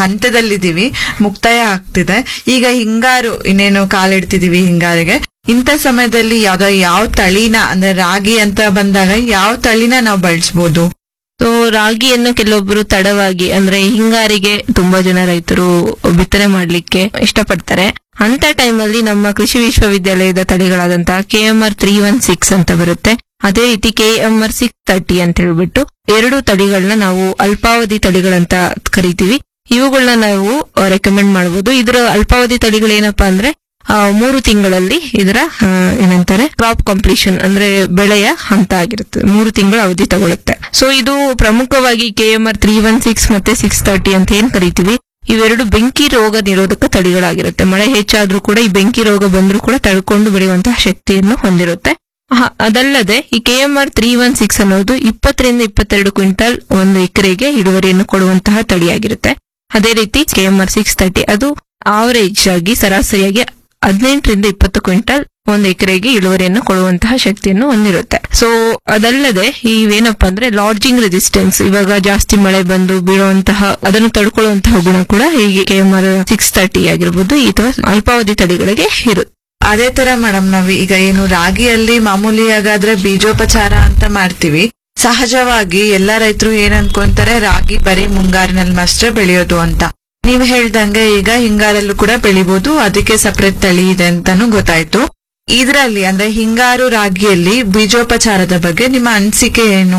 ಹಂತದಲ್ಲಿದ್ದೀವಿ, ಮುಕ್ತಾಯ ಆಗ್ತಿದೆ. ಈಗ ಹಿಂಗಾರು ಇನ್ನೇನು ಕಾಲಿಡ್ತಿದೀವಿ ಹಿಂಗಾರಿಗೆ. ಇಂಥ ಸಮಯದಲ್ಲಿ ಯಾವ ತಳಿನ ಅಂದ್ರೆ ರಾಗಿ ಅಂತ ಬಂದಾಗ ಯಾವ ತಳಿನ ನಾವು ಬಳಸಬಹುದು? ಸೊ ರಾಗಿಯನ್ನು ಕೆಲವೊಬ್ರು ತಡವಾಗಿ ಅಂದ್ರೆ ಹಿಂಗಾರಿಗೆ ತುಂಬಾ ಜನ ರೈತರು ಬಿತ್ತನೆ ಮಾಡ್ಲಿಕ್ಕೆ ಇಷ್ಟಪಡ್ತಾರೆ. ಅಂತ ಟೈಮಲ್ಲಿ ನಮ್ಮ ಕೃಷಿ ವಿಶ್ವವಿದ್ಯಾಲಯದ ತಳಿಗಳಾದಂತಹ KMR 316 ಅಂತ ಬರುತ್ತೆ. ಅದೇ ರೀತಿ KMR 630 ಅಂತ ಹೇಳ್ಬಿಟ್ಟು 2 ತಳಿಗಳನ್ನ ನಾವು ಅಲ್ಪಾವಧಿ ತಳಿಗಳಂತ ಕರಿತೀವಿ. ಇವುಗಳನ್ನ ನಾವು ರೆಕಮೆಂಡ್ ಮಾಡಬಹುದು. ಇದರ ಅಲ್ಪಾವಧಿ ತಳಿಗಳೇನಪ್ಪಾ ಅಂದ್ರೆ 3 ತಿಂಗಳಲ್ಲಿ ಇದರ ಏನಂತಾರೆ ಕ್ರಾಪ್ ಕಂಪ್ಲೀಷನ್ ಅಂದ್ರೆ ಬೆಳೆಯ ಹಂತ ಆಗಿರುತ್ತೆ. 3 ತಿಂಗಳ ಅವಧಿ ತಗೊಳುತ್ತೆ. ಸೊ ಇದು ಪ್ರಮುಖವಾಗಿ KMR 316 ಮತ್ತೆ 630 ಅಂತ ಏನ್ ಕರಿತೀವಿ, ಇವೆರಡು ಬೆಂಕಿ ರೋಗ ನಿರೋಧಕ ತಳಿಗಳಾಗಿರುತ್ತೆ. ಮಳೆ ಹೆಚ್ಚಾದ್ರೂ ಕೂಡ ಈ ಬೆಂಕಿ ರೋಗ ಬಂದ್ರೂ ಕೂಡ ತಡ್ಕೊಂಡು ಬೆಳೆಯುವಂತಹ ಶಕ್ತಿಯನ್ನು ಹೊಂದಿರುತ್ತೆ. ಅದಲ್ಲದೆ ಈ KMR 316 ಅನ್ನೋದು 20 ರಿಂದ 22 ಕ್ವಿಂಟಲ್ ಒಂದು ಎಕರೆಗೆ ಇಳುವರಿಯನ್ನು ಕೊಡುವಂತಹ ತಳಿಯಾಗಿರುತ್ತೆ. ಅದೇ ರೀತಿ KMR 630 ಅದು ಆವರೇಜ್ ಆಗಿ ಸರಾಸರಿಯಾಗಿ 18 ರಿಂದ 20 ಕ್ವಿಂಟಲ್ ಒಂದು ಎಕರೆಗೆ ಇಳುವರಿಯನ್ನು ಕೊಡುವಂತಹ ಶಕ್ತಿಯನ್ನು ಹೊಂದಿರುತ್ತೆ. ಸೊ ಅದಲ್ಲದೆ ಇವೇನಪ್ಪಾ ಅಂದ್ರೆ ಲಾಡ್ಜಿಂಗ್ ರೆಸಿಸ್ಟೆನ್ಸ್, ಇವಾಗ ಜಾಸ್ತಿ ಮಳೆ ಬಂದು ಬೀಳುವಂತಹ ಅದನ್ನು ತಡ್ಕೊಳ್ಳುವಂತಹ ಗುಣ ಕೂಡ ಹೀಗೆ KMR 630 ಆಗಿರ್ಬೋದು ಅಥವಾ ಅಲ್ಪಾವಧಿ ತಳಿಗಳಿಗೆ ಇರುತ್ತೆ. ಅದೇ ತರ ಮೇಡಮ್, ನಾವ್ ಈಗ ಏನು ರಾಗಿಯಲ್ಲಿ ಮಾಮೂಲಿಯಾಗಾದ್ರೆ ಬೀಜೋಪಚಾರ ಅಂತ ಮಾಡ್ತೀವಿ. ಸಹಜವಾಗಿ ಎಲ್ಲಾ ರೈತರು ಏನ್ ಅನ್ಕೊಂತಾರೆ, ರಾಗಿ ಬರೀ ಮುಂಗಾರಿನಲ್ಲಿ ಮಾತ್ರ ಬೆಳೆಯೋದು ಅಂತ. ನೀವ್ ಹೇಳ್ದಂಗೆ ಈಗ ಹಿಂಗಾರಲ್ಲೂ ಕೂಡ ಬೆಳಿಬಹುದು, ಅದಕ್ಕೆ ಸಪರೇಟ್ ತಳಿ ಇದೆ ಅಂತಾನು ಗೊತ್ತಾಯ್ತು. ಇದ್ರಲ್ಲಿ ಅಂದ್ರೆ ಹಿಂಗಾರು ರಾಗಿಯಲ್ಲಿ ಬೀಜೋಪಚಾರದ ಬಗ್ಗೆ ನಿಮ್ಮ ಅನಿಸಿಕೆ ಏನು?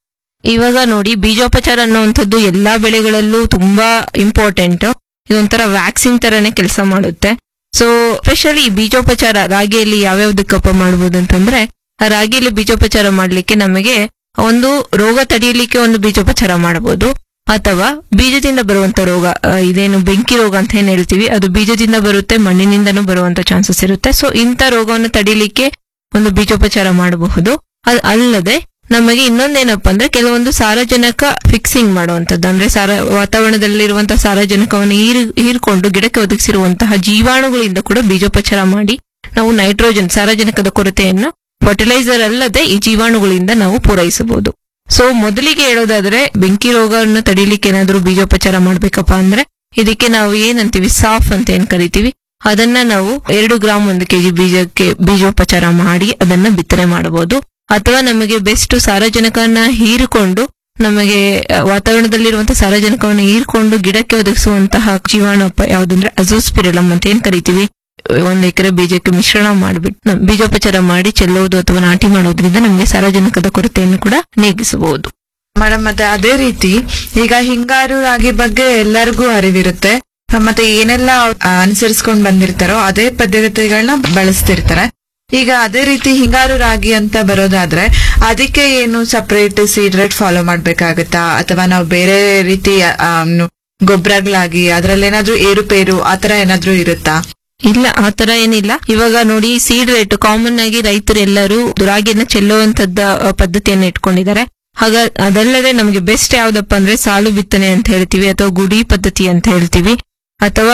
ಇವಾಗ ನೋಡಿ, ಬೀಜೋಪಚಾರ ಅನ್ನುವಂಥದ್ದು ಎಲ್ಲಾ ಬೆಳೆಗಳಲ್ಲೂ ತುಂಬಾ ಇಂಪಾರ್ಟೆಂಟ್. ಇದೊಂಥರ ವ್ಯಾಕ್ಸಿನ್ ತರನೇ ಕೆಲಸ ಮಾಡುತ್ತೆ. ಸೊ ಸ್ಪೆಷಲಿ ಬೀಜೋಪಚಾರ ರಾಗಿಯಲ್ಲಿ ಯಾವ್ಯಾವ್ದಕ್ಕಪ್ಪ ಮಾಡಬಹುದು ಅಂತಂದ್ರೆ, ರಾಗಿಯಲ್ಲಿ ಬೀಜೋಪಚಾರ ಮಾಡ್ಲಿಕ್ಕೆ ನಮಗೆ ಒಂದು ರೋಗ ತಡೆಯಲಿಕ್ಕೆ ಒಂದು ಬೀಜೋಪಚಾರ ಮಾಡಬಹುದು, ಅಥವಾ ಬೀಜದಿಂದ ಬರುವಂತ ರೋಗ, ಇದೇನು ಬೆಂಕಿ ರೋಗ ಅಂತ ಏನ್ ಹೇಳ್ತೀವಿ, ಅದು ಬೀಜದಿಂದ ಬರುತ್ತೆ, ಮಣ್ಣಿನಿಂದನೂ ಬರುವಂತ ಚಾನ್ಸಸ್ ಇರುತ್ತೆ. ಸೊ ಇಂಥ ರೋಗವನ್ನು ತಡಿಲಿಕ್ಕೆ ಒಂದು ಬೀಜೋಪಚಾರ ಮಾಡಬಹುದು. ಅಲ್ಲದೆ ನಮಗೆ ಇನ್ನೊಂದೇನಪ್ಪಾ ಅಂದ್ರೆ ಕೆಲವೊಂದು ಸಾರಜನಕ ಫಿಕ್ಸಿಂಗ್ ಮಾಡುವಂತದ್ದು, ಅಂದ್ರೆ ವಾತಾವರಣದಲ್ಲಿರುವಂತಹ ಸಾರಜನಕವನ್ನು ಹೀರ್ಕೊಂಡು ಗಿಡಕ್ಕೆ ಒದಗಿಸಿರುವಂತಹ ಜೀವಾಣುಗಳಿಂದ ಕೂಡ ಬೀಜೋಪಚಾರ ಮಾಡಿ ನಾವು ನೈಟ್ರೋಜನ್ ಸಾರಜನಕದ ಕೊರತೆಯನ್ನು ಫರ್ಟಿಲೈಸರ್ ಅಲ್ಲದೆ ಈ ಜೀವಾಣುಗಳಿಂದ ನಾವು ಪೂರೈಸಬಹುದು. ಸೊ ಮೊದಲಿಗೆ ಹೇಳೋದಾದ್ರೆ ಬೆಂಕಿ ರೋಗವನ್ನು ತಡಿಲಿಕ್ಕೆ ಏನಾದ್ರೂ ಬೀಜೋಪಚಾರ ಮಾಡ್ಬೇಕಪ್ಪ ಅಂದ್ರೆ ಇದಕ್ಕೆ ನಾವು ಏನಂತೀವಿ, ಸಾಫ್ ಅಂತ ಏನ್ ಕರಿತೀವಿ, ಅದನ್ನ ನಾವು 2 ಗ್ರಾಮ್ 1 ಕೆಜಿ ಬೀಜಕ್ಕೆ ಬೀಜೋಪಚಾರ ಮಾಡಿ ಅದನ್ನ ಬಿತ್ತನೆ ಮಾಡಬಹುದು. ಅಥವಾ ನಮಗೆ ಬೆಸ್ಟ್ ಸಾರಜನಕವನ್ನ ಹೀರಿಕೊಂಡು ನಮಗೆ ವಾತಾವರಣದಲ್ಲಿರುವಂತಹ ಸಾರಜನಕವನ್ನು ಹೀರ್ಕೊಂಡು ಗಿಡಕ್ಕೆ ಒದಗಿಸುವಂತಹ ಜೀವಾಣು ಯಾವ್ದಂದ್ರೆ ಅಜೋಸ್ಪಿರಿಲಮ್ ಅಂತ ಏನ್ ಕರಿತೀವಿ, 1 ಎಕರೆ ಬೀಜಕ್ಕೆ ಮಿಶ್ರಣ ಮಾಡಿಬಿಟ್ಟು ಬೀಜೋಪಚಾರ ಮಾಡಿ ಚೆಲ್ಲುವುದು ಅಥವಾ ನಾಟಿ ಮಾಡೋದ್ರಿಂದ ನಮಗೆ ಸಾರಜನಕದ ಕೊರತೆಯನ್ನು ಕೂಡ ನೀಗಿಸಬಹುದು. ಮೇಡಮ್, ಮತ್ತೆ ಅದೇ ರೀತಿ ಈಗ ಹಿಂಗಾರು ರಾಗಿ ಬಗ್ಗೆ ಎಲ್ಲರಿಗೂ ಅರಿವಿರುತ್ತೆ, ಮತ್ತೆ ಏನೆಲ್ಲ ಅನುಸರಿಸ್ಕೊಂಡ್ ಬಂದಿರ್ತಾರೋ ಅದೇ ಪದ್ಧತಿಗಳನ್ನ ಬಳಸ್ತಿರ್ತಾರೆ. ಈಗ ಅದೇ ರೀತಿ ಹಿಂಗಾರು ರಾಗಿ ಅಂತ ಬರೋದಾದ್ರೆ ಅದಕ್ಕೆ ಏನು ಸಪರೇಟ್ ಸೀಡ್ ರೇಟ್ ಫಾಲೋ ಮಾಡ್ಬೇಕಾಗತ್ತಾ, ಅಥವಾ ನಾವು ಬೇರೆ ರೀತಿ ಗೊಬ್ಬರಗಳಾಗಿ ಅದ್ರಲ್ಲೇನಾದ್ರೂ ಏರುಪೇರು ಆತರ ಏನಾದ್ರೂ ಇರುತ್ತಾ? ಇಲ್ಲ, ಆತರ ಏನಿಲ್ಲ. ಇವಾಗ ನೋಡಿ, ಸೀಡ್ ರೇಟ್ ಕಾಮನ್ ಆಗಿ ರೈತರು ಎಲ್ಲರೂ ರಾಗಿಯನ್ನ ಚೆಲ್ಲುವಂತದ್ದ ಪದ್ಧತಿಯನ್ನ ಇಟ್ಕೊಂಡಿದ್ದಾರೆ. ಅದಲ್ಲದೆ ನಮಗೆ ಬೆಸ್ಟ್ ಯಾವ್ದಪ್ಪ ಅಂದ್ರೆ ಸಾಲು ಬಿತ್ತನೆ ಅಂತ ಹೇಳ್ತೀವಿ, ಅಥವಾ ಗುಡಿ ಪದ್ಧತಿ ಅಂತ ಹೇಳ್ತೀವಿ, ಅಥವಾ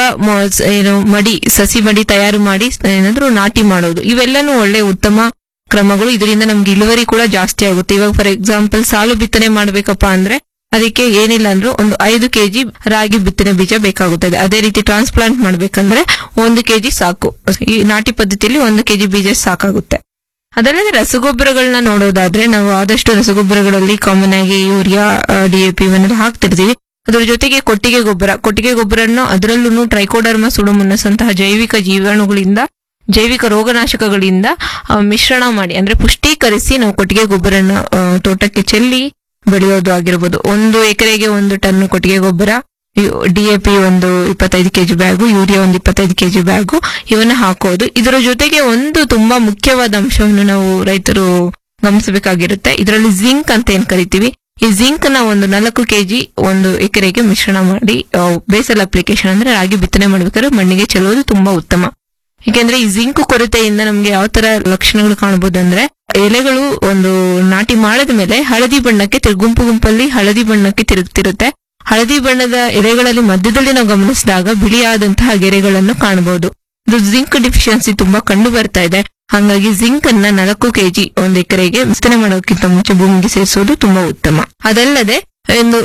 ಸಸಿ ಮಡಿ ತಯಾರು ಮಾಡಿ ಏನಾದ್ರೂ ನಾಟಿ ಮಾಡೋದು. ಇವೆಲ್ಲನೂ ಒಳ್ಳೆ ಉತ್ತಮ ಕ್ರಮಗಳು. ಇದರಿಂದ ನಮ್ಗೆ ಇಳುವರಿ ಕೂಡ ಜಾಸ್ತಿ ಆಗುತ್ತೆ. ಇವಾಗ ಫಾರ್ ಎಕ್ಸಾಂಪಲ್ ಸಾಲು ಬಿತ್ತನೆ ಮಾಡ್ಬೇಕಪ್ಪ ಅಂದ್ರೆ ಅದಕ್ಕೆ ಏನಿಲ್ಲ ಅಂದ್ರೂ ಒಂದು 5 ಕೆಜಿ ರಾಗಿ ಬಿತ್ತನೆ ಬೀಜ ಬೇಕಾಗುತ್ತದೆ. ಅದೇ ರೀತಿ ಟ್ರಾನ್ಸ್ಪ್ಲಾಂಟ್ ಮಾಡ್ಬೇಕಂದ್ರೆ 1 ಕೆಜಿ ಸಾಕು. ಈ ನಾಟಿ ಪದ್ಧತಿಯಲ್ಲಿ 1 ಕೆಜಿ ಬೀಜ ಸಾಕಾಗುತ್ತೆ. ಅದಲ್ಲದೆ ರಸಗೊಬ್ಬರಗಳನ್ನ ನೋಡೋದಾದ್ರೆ ನಾವು ಆದಷ್ಟು ರಸಗೊಬ್ಬರಗಳಲ್ಲಿ ಕಾಮನ್ ಆಗಿ ಯೂರಿಯಾ, DAP ಇವನ್ನೆಲ್ಲ ಹಾಕ್ತಿರ್ತೀವಿ. ಅದರ ಜೊತೆಗೆ ಕೊಟ್ಟಿಗೆ ಗೊಬ್ಬರನ್ನು ಅದರಲ್ಲೂ ಟ್ರೈಕೋಡರ್ಮಾ ಸುಡೋಮೋನಸ್ ಅಂತಹ ಜೈವಿಕ ಜೀವಾಣುಗಳಿಂದ, ಜೈವಿಕ ರೋಗನಾಶಕಗಳಿಂದ ಮಿಶ್ರಣ ಮಾಡಿ ಅಂದ್ರೆ ಪುಷ್ಟೀಕರಿಸಿ ನಾವು ಕೊಟ್ಟಿಗೆ ಗೊಬ್ಬರನ ತೋಟಕ್ಕೆ ಚೆಲ್ಲಿ ಬೆಳೆಯೋದು ಆಗಿರ್ಬೋದು. 1 ಎಕರೆಗೆ 1 ಟನ್ ಕೊಟ್ಟಿಗೆ ಗೊಬ್ಬರ, DAP ಒಂದು 25 ಕೆಜಿ ಬ್ಯಾಗು, ಯೂರಿಯಾ ಒಂದು 25 ಕೆಜಿ ಬ್ಯಾಗು ಇವನ್ನ ಹಾಕೋದು. ಇದರ ಜೊತೆಗೆ ಒಂದು ತುಂಬಾ ಮುಖ್ಯವಾದ ಅಂಶವನ್ನು ನಾವು ರೈತರು ಗಮನಿಸಬೇಕಾಗಿರುತ್ತೆ. ಇದರಲ್ಲಿ ಜಿಂಕ್ ಅಂತ ಏನ್ ಕರಿತೀವಿ, ಈ ಜಿಂಕ್ ನ ಒಂದು 4 ಕೆಜಿ 1 ಎಕರೆಗೆ ಮಿಶ್ರಣ ಮಾಡಿ ಬೇಸಲ್ ಅಪ್ಲಿಕೇಶನ್ ಅಂದ್ರೆ ರಾಗಿ ಬಿತ್ತನೆ ಮಾಡ್ಬೇಕಾದ್ರೆ ಮಣ್ಣಿಗೆ ಚೆಲ್ಲುವುದು ತುಂಬಾ ಉತ್ತಮ. ಯಾಕೆಂದ್ರೆ ಈ ಜಿಂಕ್ ಕೊರತೆಯಿಂದ ನಮ್ಗೆ ಯಾವ ತರ ಲಕ್ಷಣಗಳು ಕಾಣಬಹುದು ಅಂದ್ರೆ, ಎಲೆಗಳು ಒಂದು ನಾಟಿ ಮಾಡಿದ ಮೇಲೆ ಹಳದಿ ಬಣ್ಣಕ್ಕೆ ಗುಂಪಲ್ಲಿ ಹಳದಿ ಬಣ್ಣಕ್ಕೆ ತಿರುಗ್ತಿರುತ್ತೆ. ಹಳದಿ ಬಣ್ಣದ ಎಲೆಗಳಲ್ಲಿ ಮಧ್ಯದಲ್ಲಿ ನಾವು ಗಮನಿಸಿದಾಗ ಬಿಳಿಯಾದಂತಹ ಗೆರೆಗಳನ್ನು ಕಾಣಬಹುದು. ಇದು ಜಿಂಕ್ ಡಿಫಿಷಿಯನ್ಸಿ ತುಂಬಾ ಕಂಡು ಬರ್ತಾ ಇದೆ. ಹಾಗಾಗಿ ಜಿಂಕ್ ಅನ್ನ 4 ಕೆಜಿ 1 ಎಕರೆಗೆ ಬಿತ್ತನೆ ಮಾಡೋಕ್ಕಿಂತ ಮುಂಚೆ ಭೂಮಿಗೆ ಸೇರಿಸೋದು ತುಂಬಾ ಉತ್ತಮ. ಅದಲ್ಲದೆ ಒಂದು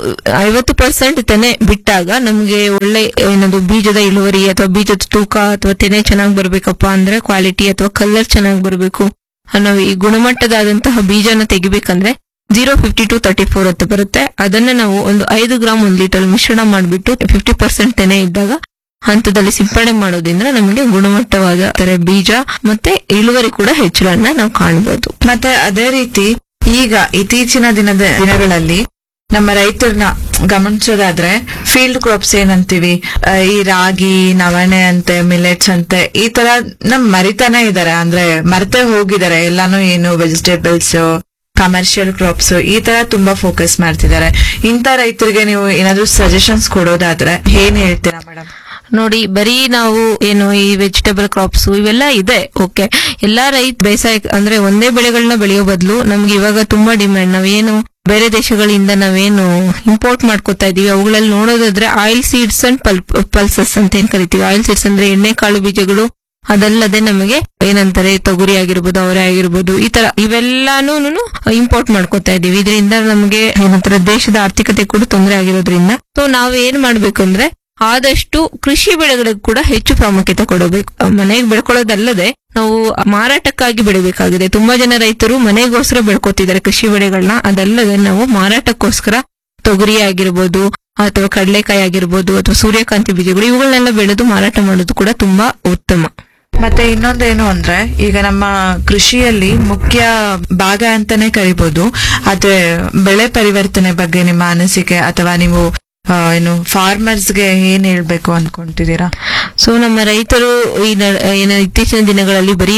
50% ತೆನೆ ಬಿಟ್ಟಾಗ ನಮ್ಗೆ ಒಳ್ಳೆ ಏನದು ಬೀಜದ ಇಳುವರಿ ಅಥವಾ ಬೀಜದ ತೂಕ ಅಥವಾ ತೆನೆ ಚೆನ್ನಾಗಿ ಬರ್ಬೇಕಪ್ಪ ಅಂದ್ರೆ ಕ್ವಾಲಿಟಿ ಅಥವಾ ಕಲರ್ ಚೆನ್ನಾಗಿ ಬರ್ಬೇಕು ನಾವು ಈ ಗುಣಮಟ್ಟದಾದಂತಹ ಬೀಜನ ತೆಗಿಬೇಕಂದ್ರೆ 0.50 to 34 ಅಂತ ಬರುತ್ತೆ. ಅದನ್ನ ನಾವು ಒಂದು 5 ಗ್ರಾಮ್ 1 ಲೀಟರ್ ಮಿಶ್ರಣ ಮಾಡಿಬಿಟ್ಟು 50% ತೆನೆ ಇದ್ದಾಗ ಹಂತದಲ್ಲಿ ಸಿಂಪಡಣೆ ಮಾಡೋದ್ರಿಂದ ನಮಗೆ ಗುಣಮಟ್ಟವಾದ ಬೀಜ ಮತ್ತೆ ಇಳುವರಿ ಕೂಡ ಹೆಚ್ಚಳನ್ನ ನಾವು ಕಾಣಬಹುದು. ಮತ್ತೆ ಅದೇ ರೀತಿ ಈಗ ಇತ್ತೀಚಿನ ದಿನಗಳಲ್ಲಿ ನಮ್ಮ ರೈತರನ್ನ ಗಮನಿಸೋದಾದ್ರೆ ಫೀಲ್ಡ್ ಕ್ರಾಪ್ಸ್ ಏನಂತೀವಿ, ಈ ರಾಗಿ, ನವಣೆ ಅಂತೆ, ಮಿಲೆಟ್ಸ್ ಅಂತೆ, ಈ ತರ ಮರಿತಾನೆ ಇದಾರೆ, ಅಂದ್ರೆ ಮರೆತೇ ಹೋಗಿದ್ದಾರೆ ಎಲ್ಲಾನು. ಏನು ವೆಜಿಟೇಬಲ್ಸ್, ಕಮರ್ಷಿಯಲ್ ಕ್ರಾಪ್ಸ್ ಈ ತರ ತುಂಬಾ ಫೋಕಸ್ ಮಾಡ್ತಿದ್ದಾರೆ. ಇಂತ ರೈತರಿಗೆ ನೀವು ಏನಾದ್ರು ಸಜೆಷನ್ಸ್ ಕೊಡೋದಾದ್ರೆ ಏನ್ ಹೇಳ್ತೀರಾ ಮೇಡಮ್? ನೋಡಿ, ಬರೀ ನಾವು ಏನು ಈ ವೆಜಿಟೇಬಲ್ ಕ್ರಾಪ್ಸ್ ಇವೆಲ್ಲ ಇದೆ, ಓಕೆ, ಎಲ್ಲಾ ಬೇಸಾಯ ಅಂದ್ರೆ ಒಂದೇ ಬೆಳೆಗಳನ್ನ ಬೆಳೆಯೋ ಬದಲು ನಮ್ಗೆ ಇವಾಗ ತುಂಬಾ ಡಿಮ್ಯಾಂಡ್. ನಾವೇನು ಬೇರೆ ದೇಶಗಳಿಂದ ನಾವೇನು ಇಂಪೋರ್ಟ್ ಮಾಡ್ಕೊತಾ ಇದೀವಿ ಅವುಗಳಲ್ಲಿ ನೋಡೋದಾದ್ರೆ ಆಯಿಲ್ ಸೀಡ್ಸ್ ಅಂಡ್ ಪಲ್ಸಸ್ ಅಂತ ಏನ್ ಕರಿತೀವಿ. ಆಯಿಲ್ ಸೀಡ್ಸ್ ಅಂದ್ರೆ ಎಣ್ಣೆ ಕಾಳು ಬೀಜಗಳು, ಅದಲ್ಲದೆ ನಮಗೆ ಏನಂತಾರೆ ತೊಗರಿ ಆಗಿರ್ಬೋದು, ಅವರೆ ಆಗಿರ್ಬೋದು, ಈ ತರ ಇವೆಲ್ಲಾನು ಇಂಪೋರ್ಟ್ ಮಾಡ್ಕೊತಾ ಇದೀವಿ. ಇದರಿಂದ ನಮಗೆ ಏನಂತಾರೆ ದೇಶದ ಆರ್ಥಿಕತೆ ಕೂಡ ತೊಂದರೆ ಆಗಿರೋದ್ರಿಂದ ಸೊ ನಾವ್ ಏನ್ ಮಾಡ್ಬೇಕು ಅಂದ್ರೆ ಆದಷ್ಟು ಕೃಷಿ ಬೆಳೆಗಳಿಗೆ ಕೂಡ ಹೆಚ್ಚು ಪ್ರಾಮುಖ್ಯತೆ ಕೊಡಬೇಕು. ಮನೆಗೆ ಬೆಳ್ಕೊಳ್ಳೋದಲ್ಲದೆ ನಾವು ಮಾರಾಟಕ್ಕಾಗಿ ಬೆಳಿಬೇಕಾಗಿದೆ. ತುಂಬಾ ಜನ ರೈತರು ಮನೆಗೋಸ್ಕರ ಬೆಳ್ಕೊತಿದ್ದಾರೆ ಕೃಷಿ ಬೆಳೆಗಳನ್ನ. ಅದಲ್ಲದೆ ನಾವು ಮಾರಾಟಕ್ಕೋಸ್ಕರ ತೊಗರಿ ಆಗಿರ್ಬೋದು ಅಥವಾ ಕಡಲೆಕಾಯಿ ಆಗಿರ್ಬೋದು ಅಥವಾ ಸೂರ್ಯಕಾಂತಿ ಬೀಜಗಳು ಇವುಗಳನ್ನೆಲ್ಲ ಬೆಳೆದು ಮಾರಾಟ ಮಾಡೋದು ಕೂಡ ತುಂಬಾ ಉತ್ತಮ. ಮತ್ತೆ ಇನ್ನೊಂದೇನು ಅಂದ್ರೆ ಈಗ ನಮ್ಮ ಕೃಷಿಯಲ್ಲಿ ಮುಖ್ಯ ಭಾಗ ಅಂತಾನೆ ಕರಿಬಹುದು. ಅದೇ ಬೆಳೆ ಪರಿವರ್ತನೆ ಬಗ್ಗೆ ನಿಮ್ಮ ಅನಿಸಿಕೆ ಅಥವಾ ನೀವು ಏನು ಫಾರ್ಮರ್ಸ್ಗೆ ಏನ್ ಹೇಳ್ಬೇಕು ಅನ್ಕೊಂತಿದ್ದೀರಾ? ಸೊ ನಮ್ಮ ರೈತರು ಇತ್ತೀಚಿನ ದಿನಗಳಲ್ಲಿ ಬರೀ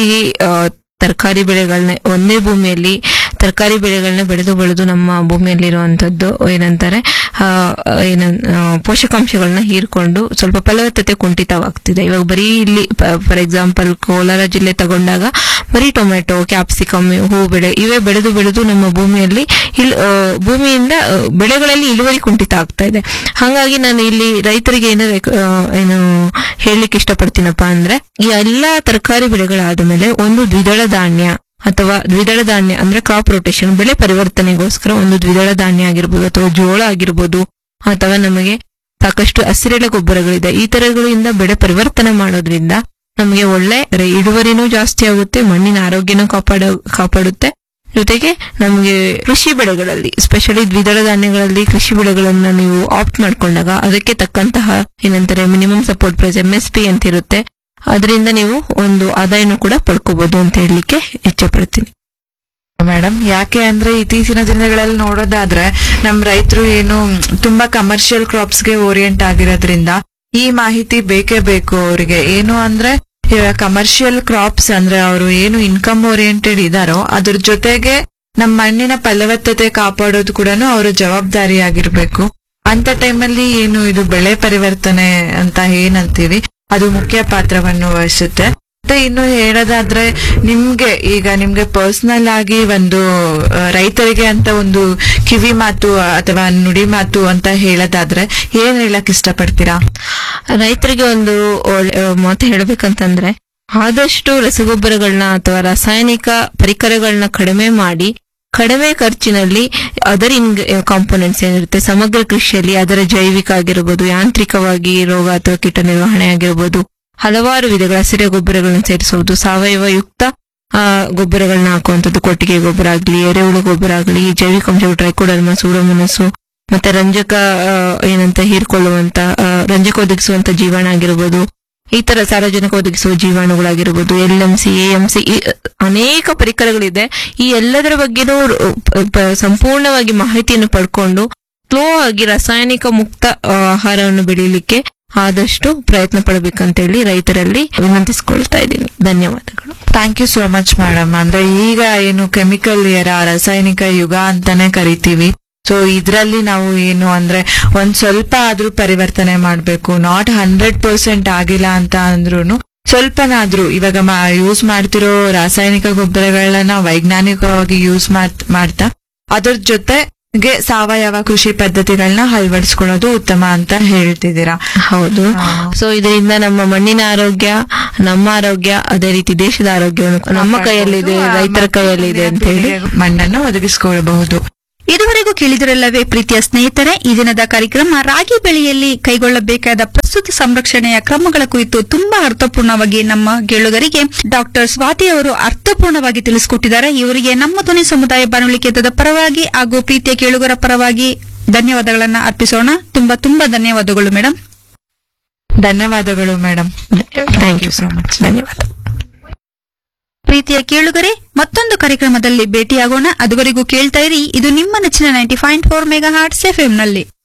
ತರಕಾರಿ ಬೆಳೆಗಳನ್ನ ಒಂದೇ ಭೂಮಿಯಲ್ಲಿ ತರಕಾರಿ ಬೆಳೆಗಳನ್ನ ಬೆಳೆದು ನಮ್ಮ ಭೂಮಿಯಲ್ಲಿರುವಂತದ್ದು ಏನಂತಾರೆ ಪೋಷಕಾಂಶಗಳನ್ನ ಹೀರ್ಕೊಂಡು ಸ್ವಲ್ಪ ಫಲವತ್ತತೆ ಕುಂಠಿತವಾಗ್ತಿದೆ. ಇವಾಗ ಬರೀ ಇಲ್ಲಿ ಫಾರ್ ಎಕ್ಸಾಂಪಲ್ ಕೋಲಾರ ಜಿಲ್ಲೆ ತಗೊಂಡಾಗ ಬರೀ ಟೊಮೆಟೊ, ಕ್ಯಾಪ್ಸಿಕಮ್, ಹೂ ಬೆಳೆ ಇವೇ ಬೆಳೆದು ನಮ್ಮ ಭೂಮಿಯಲ್ಲಿ ಭೂಮಿಯಿಂದ ಬೆಳೆಗಳಲ್ಲಿ ಇಳುವರಿ ಕುಂಠಿತ ಆಗ್ತಾ ಇದೆ. ಹಾಗಾಗಿ ನಾನು ಇಲ್ಲಿ ರೈತರಿಗೆ ಏನು ಹೇಳಲಿಕ್ಕೆ ಇಷ್ಟಪಡ್ತೀನಪ್ಪ ಅಂದ್ರೆ ಈ ಎಲ್ಲಾ ತರಕಾರಿ ಬೆಳೆಗಳಾದ ಮೇಲೆ ಒಂದು ದ್ವಿದಳ ಧಾನ್ಯ ಅಥವಾ ದ್ವಿದಳ ಧಾನ್ಯ ಅಂದ್ರೆ ಕ್ರಾಪ್ ರೊಟೇಷನ್ ಬೆಳೆ ಪರಿವರ್ತನೆಗೋಸ್ಕರ ಒಂದು ದ್ವಿದಳ ಧಾನ್ಯ ಆಗಿರ್ಬೋದು ಅಥವಾ ಜೋಳ ಆಗಿರ್ಬೋದು ಅಥವಾ ನಮಗೆ ಸಾಕಷ್ಟು ಹಸಿರೆಲೆ ಗೊಬ್ಬರಗಳಿದೆ. ಈ ತರಗಳಿಂದ ಬೆಳೆ ಪರಿವರ್ತನೆ ಮಾಡೋದ್ರಿಂದ ನಮಗೆ ಒಳ್ಳೆ ಇಳುವರಿನೂ ಜಾಸ್ತಿ ಆಗುತ್ತೆ, ಮಣ್ಣಿನ ಆರೋಗ್ಯನೂ ಕಾಪಾಡುತ್ತೆ. ಜೊತೆಗೆ ನಮಗೆ ಕೃಷಿ ಬೆಳೆಗಳಲ್ಲಿ ಸ್ಪೆಷಲಿ ದ್ವಿದಳ ಧಾನ್ಯಗಳಲ್ಲಿ ಕೃಷಿ ಬೆಳೆಗಳನ್ನ ನೀವು ಆಪ್ಟ್ ಮಾಡ್ಕೊಂಡಾಗ ಅದಕ್ಕೆ ತಕ್ಕಂತಹ ಏನಂತಾರೆ ಮಿನಿಮಮ್ ಸಪೋರ್ಟ್ ಪ್ರೈಸ್ MSP ಅಂತ ಇರುತ್ತೆ. ಅದರಿಂದ ನೀವು ಒಂದು ಆದಾಯನೂ ಕೂಡ ಪಡ್ಕೋಬಹುದು ಅಂತ ಹೇಳಲಿಕ್ಕೆ ಇಚ್ಛೆ ಪಡ್ತೀನಿ. ಮೇಡಮ್, ಯಾಕೆ ಅಂದ್ರೆ ಇತ್ತೀಚಿನ ದಿನಗಳಲ್ಲಿ ನೋಡೋದಾದ್ರೆ ನಮ್ ರೈತರು ಏನು ತುಂಬಾ ಕಮರ್ಷಿಯಲ್ ಕ್ರಾಪ್ಸ್ಗೆ ಓರಿಯೆಂಟ್ ಆಗಿರೋದ್ರಿಂದ ಈ ಮಾಹಿತಿ ಬೇಕೇ ಬೇಕು ಅವರಿಗೆ. ಏನು ಅಂದ್ರೆ ಕಮರ್ಷಿಯಲ್ ಕ್ರಾಪ್ಸ್ ಅಂದ್ರೆ ಅವರು ಏನು ಇನ್ಕಮ್ ಓರಿಯೆಂಟೆಡ್ ಇದಾರೋ ಅದ್ರ ಜೊತೆಗೆ ನಮ್ಮ ಮಣ್ಣಿನ ಫಲವತ್ತತೆ ಕಾಪಾಡೋದು ಕೂಡ ಅವರ ಜವಾಬ್ದಾರಿ ಆಗಿರ್ಬೇಕು. ಅಂತ ಟೈಮಲ್ಲಿ ಏನು ಇದು ಬೆಳೆ ಪರಿವರ್ತನೆ ಅಂತ ಏನಂತೀವಿ ಅದು ಮುಖ್ಯ ಪಾತ್ರವನ್ನು ವಹಿಸುತ್ತೆ. ಮತ್ತೆ ಇನ್ನು ಹೇಳೋದಾದ್ರೆ ನಿಮ್ಗೆ ಪರ್ಸನಲ್ ಆಗಿ ಒಂದು ರೈತರಿಗೆ ಅಂತ ಒಂದು ಕಿವಿ ಮಾತು ಅಥವಾ ನುಡಿ ಮಾತು ಅಂತ ಹೇಳೋದಾದ್ರೆ ಏನ್ ಹೇಳಕ್ ಇಷ್ಟಪಡ್ತೀರಾ? ರೈತರಿಗೆ ಒಂದು ಮಾತು ಹೇಳ್ಬೇಕಂತಂದ್ರೆ ಆದಷ್ಟು ರಸಗೊಬ್ಬರಗಳನ್ನ ಅಥವಾ ರಾಸಾಯನಿಕ ಪರಿಕರಗಳನ್ನ ಕಡಿಮೆ ಮಾಡಿ ಕಡಿಮೆ ಖರ್ಚಿನಲ್ಲಿ ಅದರ್ ಕಾಂಪೋನೆಂಟ್ಸ್ ಏನಿರುತ್ತೆ ಸಮಗ್ರ ಕೃಷಿಯಲ್ಲಿ ಅದರ ಜೈವಿಕ ಆಗಿರ್ಬೋದು, ಯಾಂತ್ರಿಕವಾಗಿ ರೋಗ ಅಥವಾ ಕೀಟ ನಿರ್ವಹಣೆ ಆಗಿರ್ಬೋದು, ಹಲವಾರು ವಿಧಗಳ ಹಸಿರೆ ಗೊಬ್ಬರಗಳನ್ನ ಸೇರಿಸುವುದು, ಸಾವಯವ ಯುಕ್ತ ಗೊಬ್ಬರಗಳನ್ನ ಹಾಕುವಂಥದ್ದು, ಕೊಟ್ಟಿಗೆ ಗೊಬ್ಬರ ಆಗ್ಲಿ, ಎರೆಹುಳು ಗೊಬ್ಬರ ಆಗ್ಲಿ, ಜೈವಿಕಾಂಶ ಟ್ರೈಕೋಡರ್ಮ, ಸೂಡೋಮೋನಾಸ್ ಮತ್ತೆ ರಂಜಕ ಏನಂತ ಹೀರ್ಕೊಳ್ಳುವಂತ ರಂಜಕ ಒದಗಿಸುವಂತ ಜೀವಾಣು ಆಗಿರ್ಬೋದು, ಈ ತರ ಸಾರ್ವಜನಿಕ ಒದಗಿಸುವ ಜೀವಾಣುಗಳಾಗಿರ್ಬೋದು, LMC, AMC ಅನೇಕ ಪರಿಕರಗಳಿದೆ. ಈ ಎಲ್ಲದರ ಬಗ್ಗೆನೂ ಸಂಪೂರ್ಣವಾಗಿ ಮಾಹಿತಿಯನ್ನು ಪಡ್ಕೊಂಡು ಸ್ಲೋ ಆಗಿ ರಾಸಾಯನಿಕ ಮುಕ್ತ ಆಹಾರವನ್ನು ಬೆಳೀಲಿಕ್ಕೆ ಆದಷ್ಟು ಪ್ರಯತ್ನ ಪಡಬೇಕಂತ ಹೇಳಿ ರೈತರಲ್ಲಿ ವಿನಂತಿಸಿಕೊಳ್ತಾ ಇದ್ದೀನಿ. ಧನ್ಯವಾದಗಳು. Thank you so much madam. ಅಂದ್ರೆ ಈಗ ಏನು ಕೆಮಿಕಲ್ ರಾಸಾಯನಿಕ ಯುಗ ಅಂತಾನೆ ಕರಿತೀವಿ. ಸೊ ಇದ್ರಲ್ಲಿ ನಾವು ಏನು ಅಂದ್ರೆ ಒಂದ್ ಸ್ವಲ್ಪ ಆದ್ರೂ ಪರಿವರ್ತನೆ ಮಾಡ್ಬೇಕು. ನಾಟ್ 100% ಆಗಿಲ್ಲ ಅಂತ ಅಂದ್ರೂನು ಸ್ವಲ್ಪನಾದ್ರೂ ಇವಾಗ ಯೂಸ್ ಮಾಡ್ತಿರೋ ರಾಸಾಯನಿಕ ಗೊಬ್ಬರಗಳನ್ನ ವೈಜ್ಞಾನಿಕವಾಗಿ ಯೂಸ್ ಮಾಡ್ತಾ ಅದ್ರ ಜೊತೆಗೆ ಸಾವಯವ ಕೃಷಿ ಪದ್ಧತಿಗಳನ್ನ ಅಳವಡಿಸ್ಕೊಳ್ಳೋದು ಉತ್ತಮ ಅಂತ ಹೇಳ್ತಿದ್ದೀರಾ. ಹೌದು. ಸೊ ಇದರಿಂದ ನಮ್ಮ ಮಣ್ಣಿನ ಆರೋಗ್ಯ, ನಮ್ಮ ಆರೋಗ್ಯ, ಅದೇ ರೀತಿ ದೇಶದ ಆರೋಗ್ಯ ನಮ್ಮ ಕೈಯಲ್ಲಿದೆ, ರೈತರ ಕೈಯಲ್ಲಿದೆ ಅಂತ ಹೇಳಿ ಮಣ್ಣನ್ನು ಒದಗಿಸ್ಕೊಳ್ಬಹುದು. ಇದುವರೆಗೂ ಕೇಳಿದರಲ್ಲವೇ ಪ್ರೀತಿಯ ಸ್ನೇಹಿತರೆ, ಈ ದಿನದ ಕಾರ್ಯಕ್ರಮ ರಾಗಿ ಬೆಳೆಯಲ್ಲಿ ಕೈಗೊಳ್ಳಬೇಕಾದ ಪ್ರಸ್ತುತ ಸಂರಕ್ಷಣೆಯ ಕ್ರಮಗಳ ಕುರಿತು ತುಂಬಾ ಅರ್ಥಪೂರ್ಣವಾಗಿ ನಮ್ಮ ಕೇಳುಗರಿಗೆ ಡಾಕ್ಟರ್ ಸ್ವಾತಿ ಅವರು ಅರ್ಥಪೂರ್ಣವಾಗಿ ತಿಳಿಸಿಕೊಟ್ಟಿದ್ದಾರೆ. ಇವರಿಗೆ ನಮ್ಮ ಧ್ವನಿ ಸಮುದಾಯ ಬಾನುಲಿ ಕೇಂದ್ರದ ಪರವಾಗಿ ಹಾಗೂ ಪ್ರೀತಿಯ ಕೇಳುಗರ ಪರವಾಗಿ ಧನ್ಯವಾದಗಳನ್ನ ಅರ್ಪಿಸೋಣ. ತುಂಬಾ ತುಂಬಾ ಧನ್ಯವಾದಗಳು ಮೇಡಮ್. ಧನ್ಯವಾದಗಳು madam. Thank you so much. ಧನ್ಯವಾದ. ಪ್ರೀತಿಯ ಕೇಳುಗರೆ, ಮತ್ತೊಂದು ಕಾರ್ಯಕ್ರಮದಲ್ಲಿ ಭೇಟಿಯಾಗೋಣ. ಅದುವರೆಗೂ ಕೇಳ್ತಾ ಇರಿ, ಇದು ನಿಮ್ಮ ನೆಚ್ಚಿನ 90.4 ಮೆಗಾ ಹರ್ಟ್ಸ್ ಎಫ್ಎಂ ನಲ್ಲಿ.